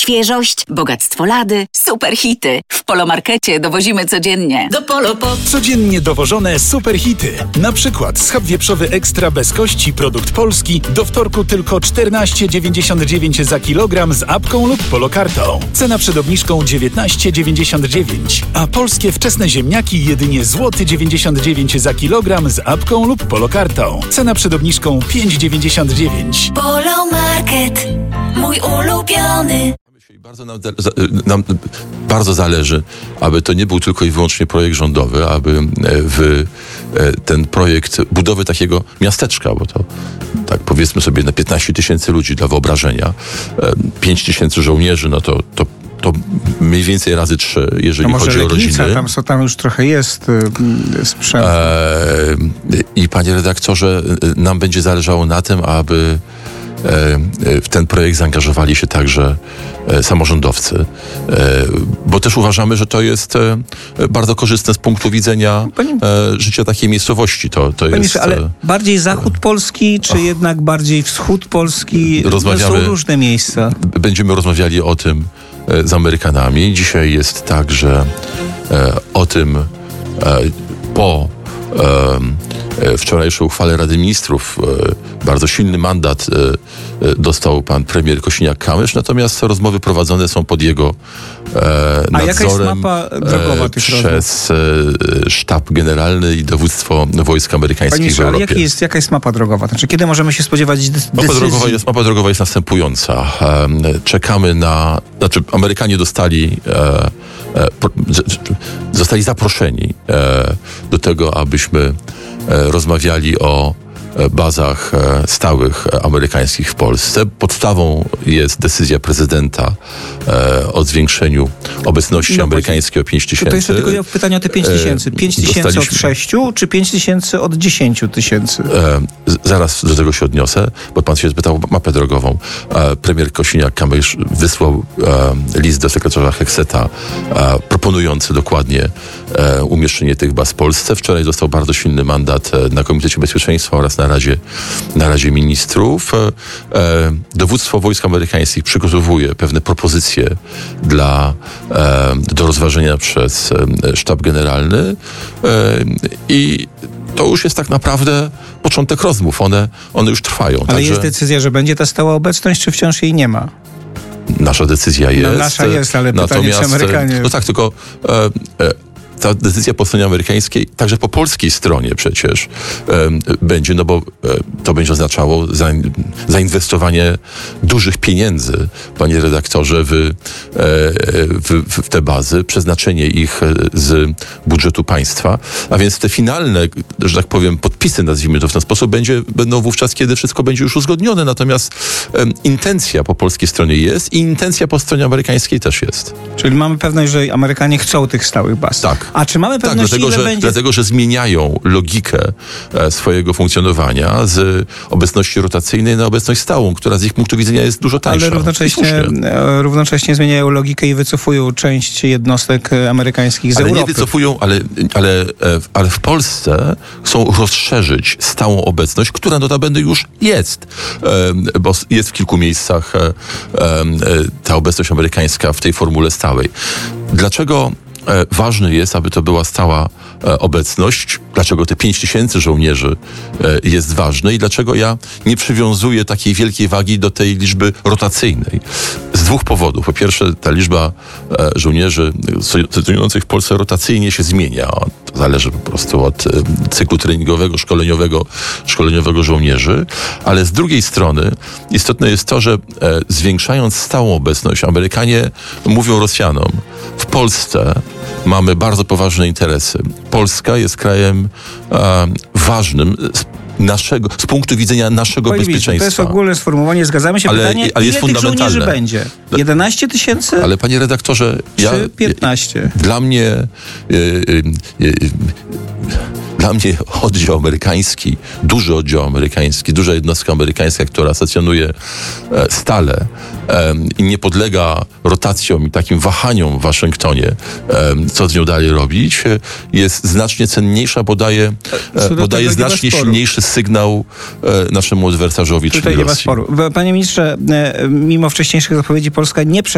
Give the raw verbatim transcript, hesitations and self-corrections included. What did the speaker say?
Świeżość, bogactwo lady, super hity. W Polomarkecie dowozimy codziennie. Do Polo po... Codziennie dowożone super hity. Na przykład schab wieprzowy ekstra bez kości, produkt polski, do wtorku tylko czternaście dziewięćdziesiąt dziewięć za kilogram z apką lub polokartą. Cena przed obniżką dziewiętnaście dziewięćdziesiąt dziewięć, a polskie wczesne ziemniaki jedynie złoty dziewięćdziesiąt dziewięć za kilogram z apką lub polokartą. Cena przed obniżką pięć dziewięćdziesiąt dziewięć. Polomarket, mój ulubiony. Bardzo nam, nam bardzo zależy, aby to nie był tylko i wyłącznie projekt rządowy, aby w ten projekt budowy takiego miasteczka, bo to tak powiedzmy sobie na piętnaście tysięcy ludzi dla wyobrażenia, pięć tysięcy żołnierzy, no to, to to mniej więcej razy trzy, jeżeli no chodzi o Legnica, rodziny. Tam, tam już trochę jest y, sprzętu. E, I panie redaktorze, nam będzie zależało na tym, aby w ten projekt zaangażowali się także samorządowcy, bo też uważamy, że to jest bardzo korzystne z punktu widzenia Panie, życia takiej miejscowości. To, to jest, ministrze, ale bardziej zachód Polski, czy oh, jednak bardziej wschód Polski? Rozmawiamy, to są różne miejsca. Będziemy rozmawiali o tym z Amerykanami. Dzisiaj jest tak, że o tym po wczorajszej uchwale Rady Ministrów bardzo silny mandat dostał pan premier Kosiniak-Kamysz, natomiast rozmowy prowadzone są pod jego nadzorem. A jaka jest mapa drogowa tych przez rozmów? Sztab generalny i dowództwo wojsk amerykańskich Panie, w Europie. Ale jaki jest, jaka jest mapa drogowa? Znaczy, kiedy możemy się spodziewać decyzji? Mapa drogowa jest, mapa drogowa jest następująca. Czekamy na... Znaczy, Amerykanie dostali... zostali zaproszeni do tego, abyśmy rozmawiali o bazach stałych amerykańskich w Polsce. Podstawą jest decyzja prezydenta o zwiększeniu obecności no, amerykańskiej o pięć tysięcy. To jeszcze tylko pytanie o te pięć tysięcy. pięć tysięcy od sześciu, czy pięć tysięcy od dziesięciu tysięcy? Zaraz do tego się odniosę, bo pan się spytał o mapę drogową. Premier Kosiniak-Kamysz wysłał list do sekretarza Hekseta proponujący dokładnie umieszczenie tych baz w Polsce. Wczoraj został bardzo silny mandat na Komitecie Bezpieczeństwa oraz na Radzie, na Radzie Ministrów. E, dowództwo wojsk amerykańskich przygotowuje pewne propozycje dla, e, do rozważenia przez e, sztab generalny e, i to już jest tak naprawdę początek rozmów. One, one już trwają. Ale Także jest decyzja, że będzie ta stała obecność, czy wciąż jej nie ma? Nasza decyzja jest. No, nasza jest, ale pytanie, natomiast, czy Amerykanie... No tak, tylko... E, e, ta decyzja po stronie amerykańskiej, także po polskiej stronie przecież e, będzie, no bo e, to będzie oznaczało zain, zainwestowanie dużych pieniędzy, panie redaktorze, w, e, w, w te bazy, przeznaczenie ich z budżetu państwa, a więc te finalne, że tak powiem, podpisy, nazwijmy to w ten sposób, będzie, będą wówczas, kiedy wszystko będzie już uzgodnione, natomiast e, intencja po polskiej stronie jest i intencja po stronie amerykańskiej też jest. Czyli mamy pewność, że Amerykanie chcą tych stałych baz. Tak. A czy mamy pewność, tak, dlatego, ile że, będzie... dlatego, że zmieniają logikę e, swojego funkcjonowania z obecności rotacyjnej na obecność stałą, która z ich punktu widzenia jest dużo tańsza. Ale równocześnie, równocześnie zmieniają logikę i wycofują część jednostek amerykańskich z ale Europy. Nie wycofują, ale, ale, ale w Polsce chcą rozszerzyć stałą obecność, która notabene już jest, e, bo jest w kilku miejscach e, e, ta obecność amerykańska w tej formule stałej. Dlaczego ważne jest, aby to była stała e, obecność? Dlaczego te pięć tysięcy żołnierzy e, jest ważne i dlaczego ja nie przywiązuję takiej wielkiej wagi do tej liczby rotacyjnej? Z dwóch powodów. Po pierwsze, ta liczba e, żołnierzy stacjonujących w Polsce rotacyjnie się zmienia. To zależy po prostu od e, cyklu treningowego, szkoleniowego, szkoleniowego żołnierzy. Ale z drugiej strony istotne jest to, że e, zwiększając stałą obecność, Amerykanie mówią Rosjanom, w Polsce mamy bardzo poważne interesy. Polska jest krajem e, ważnym z, naszego, z punktu widzenia naszego Panie bezpieczeństwa. To jest ogólne sformułowanie, zgadzamy się. Ale, pytanie, ale jest ile tych fundamentalne. żołnierzy będzie? jedenaście tysięcy? Ale panie redaktorze, ja, czy piętnaście? Dla mnie e, e, e, Dla mnie oddział amerykański, duży oddział amerykański, duża jednostka amerykańska, która stacjonuje stale i nie podlega rotacjom i takim wahaniom w Waszyngtonie, co z nią dalej robić, jest znacznie cenniejsza, bo daje, bo daje znacznie silniejszy sygnał naszemu adwersarzowi, czyli Tutaj nie ma Rosji. sporu. Panie ministrze, mimo wcześniejszych zapowiedzi Polska nie